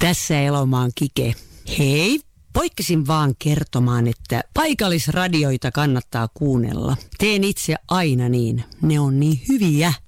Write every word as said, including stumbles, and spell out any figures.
Tässä Elomaan Kike. Hei, poikkesin vaan kertomaan, että paikallisradioita kannattaa kuunnella. Teen itse aina niin. Ne on niin hyviä.